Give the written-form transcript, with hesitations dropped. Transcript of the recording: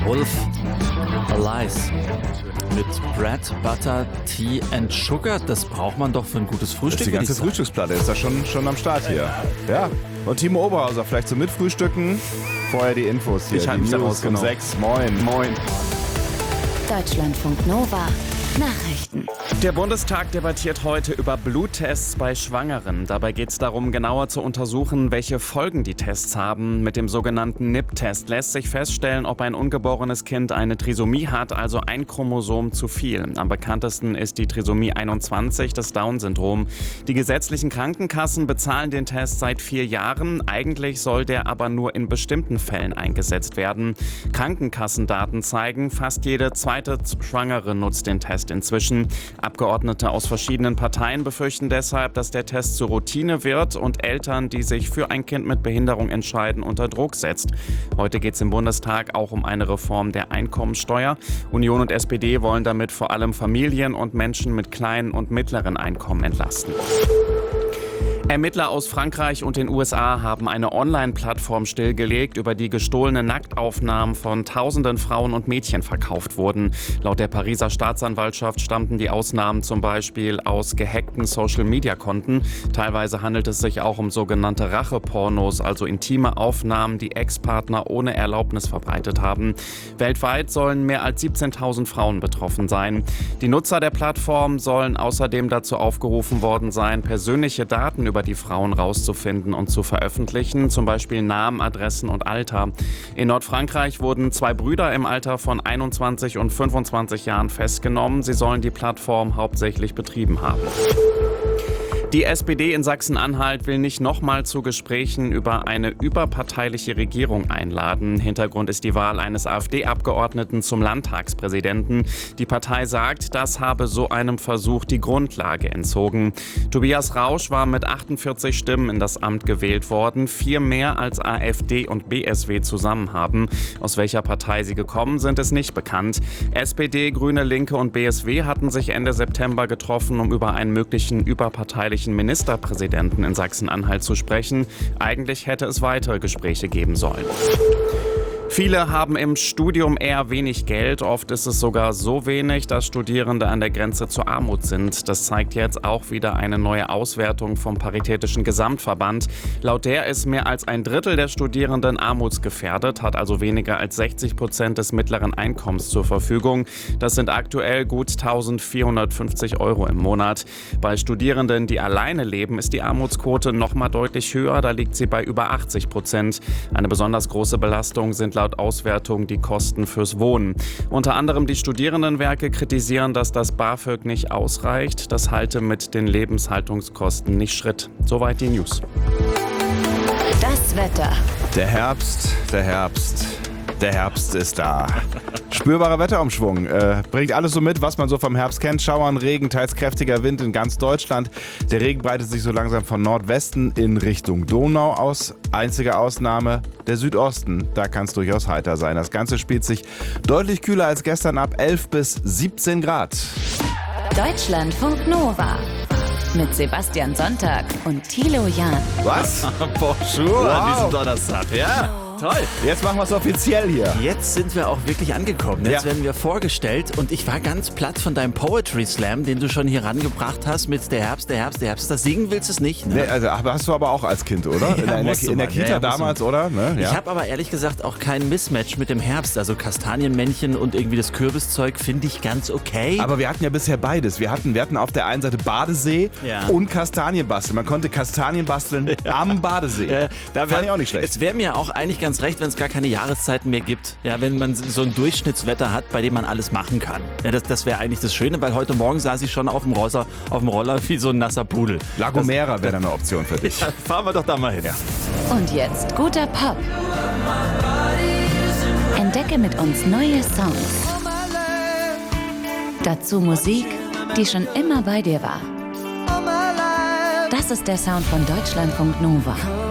Wolf Alice mit Bread, Butter, Tea and Sugar. Das braucht man doch für ein gutes Frühstück. Das ist die ganze Frühstücksplatte, ist da schon am Start hier. Ja. Und Timo Oberhauser vielleicht zum Mitfrühstücken. Vorher die Infos hier. Ich halte mich da raus, um 6. Moin. Moin. Deutschlandfunk Nova. Nachrichten. Der Bundestag debattiert heute über Bluttests bei Schwangeren. Dabei geht es darum, genauer zu untersuchen, welche Folgen die Tests haben. Mit dem sogenannten NIPT-Test lässt sich feststellen, ob ein ungeborenes Kind eine Trisomie hat, also ein Chromosom zu viel. Am bekanntesten ist die Trisomie 21, das Down-Syndrom. Die gesetzlichen Krankenkassen bezahlen den Test seit 4 Jahren. Eigentlich soll der aber nur in bestimmten Fällen eingesetzt werden. Krankenkassendaten zeigen, fast jede zweite Schwangere nutzt den Test inzwischen. Abgeordnete aus verschiedenen Parteien befürchten deshalb, dass der Test zur Routine wird und Eltern, die sich für ein Kind mit Behinderung entscheiden, unter Druck setzt. Heute geht es im Bundestag auch um eine Reform der Einkommensteuer. Union und SPD wollen damit vor allem Familien und Menschen mit kleinen und mittleren Einkommen entlasten. Ermittler aus Frankreich und den USA haben eine Online-Plattform stillgelegt, über die gestohlene Nacktaufnahmen von tausenden Frauen und Mädchen verkauft wurden. Laut der Pariser Staatsanwaltschaft stammten die Ausnahmen zum Beispiel aus gehackten Social-Media-Konten. Teilweise handelt es sich auch um sogenannte Rachepornos, also intime Aufnahmen, die Ex-Partner ohne Erlaubnis verbreitet haben. Weltweit sollen mehr als 17.000 Frauen betroffen sein. Die Nutzer der Plattform sollen außerdem dazu aufgerufen worden sein, persönliche Daten über die Frauen rauszufinden und zu veröffentlichen, zum Beispiel Namen, Adressen und Alter. In Nordfrankreich wurden 2 Brüder im Alter von 21 und 25 Jahren festgenommen. Sie sollen die Plattform hauptsächlich betrieben haben. Die SPD in Sachsen-Anhalt will nicht nochmal zu Gesprächen über eine überparteiliche Regierung einladen. Hintergrund ist die Wahl eines AfD-Abgeordneten zum Landtagspräsidenten. Die Partei sagt, das habe so einem Versuch die Grundlage entzogen. Tobias Rausch war mit 48 Stimmen in das Amt gewählt worden, 4 mehr als AfD und BSW zusammen haben. Aus welcher Partei sie gekommen sind, ist nicht bekannt. SPD, Grüne, Linke und BSW hatten sich Ende September getroffen, um über einen möglichen überparteilichen Ministerpräsidenten in Sachsen-Anhalt zu sprechen. Eigentlich hätte es weitere Gespräche geben sollen. Viele haben im Studium eher wenig Geld. Oft ist es sogar so wenig, dass Studierende an der Grenze zur Armut sind. Das zeigt jetzt auch wieder eine neue Auswertung vom Paritätischen Gesamtverband. Laut der ist mehr als ein Drittel der Studierenden armutsgefährdet, hat also weniger als 60% des mittleren Einkommens zur Verfügung. Das sind aktuell gut 1.450 € im Monat. Bei Studierenden, die alleine leben, ist die Armutsquote noch mal deutlich höher. Da liegt sie bei über 80%. Eine besonders große Belastung sind laut Auswertung die Kosten fürs Wohnen. Unter anderem die Studierendenwerke kritisieren, dass das BAföG nicht ausreicht. Das halte mit den Lebenshaltungskosten nicht Schritt. Soweit die News. Das Wetter. Der Herbst ist da. Spürbarer Wetterumschwung. Bringt alles so mit, was man so vom Herbst kennt. Schauern, Regen, teils kräftiger Wind in ganz Deutschland. Der Regen breitet sich so langsam von Nordwesten in Richtung Donau aus. Einzige Ausnahme der Südosten. Da kann es durchaus heiter sein. Das Ganze spielt sich deutlich kühler als gestern ab 11 bis 17 Grad. Deutschlandfunk Nova. Mit Sebastian Sonntag und Thilo Jahn. Was? Bonjour an diesem Donnerstag, ja? Toll. Jetzt machen wir es offiziell hier. Jetzt sind wir auch wirklich angekommen. Jetzt werden wir vorgestellt und ich war ganz platt von deinem Poetry Slam, den du schon hier rangebracht hast mit der Herbst. Das singen willst du es nicht, ne? Nee, also hast du aber auch als Kind, oder? Ja, in der Kita damals, oder? Ne? Ja. Ich habe aber ehrlich gesagt auch kein Mismatch mit dem Herbst. Also Kastanienmännchen und irgendwie das Kürbiszeug finde ich ganz okay. Aber wir hatten ja bisher beides. Wir hatten auf der einen Seite Badesee und Kastanien basteln. Man konnte Kastanien basteln am Badesee. Da fand ich auch nicht schlecht. Es wäre mir auch eigentlich ganz recht, wenn es gar keine Jahreszeiten mehr gibt. Ja, wenn man so ein Durchschnittswetter hat, bei dem man alles machen kann. Ja, das wäre eigentlich das Schöne, weil heute Morgen saß ich schon auf dem Roller wie so ein nasser Pudel. La Gomera wäre dann eine Option für dich. Ja, fahren wir doch da mal hin. Ja. Und jetzt guter Pop. Entdecke mit uns neue Songs. Dazu Musik, die schon immer bei dir war. Das ist der Sound von Deutschlandfunk Nova.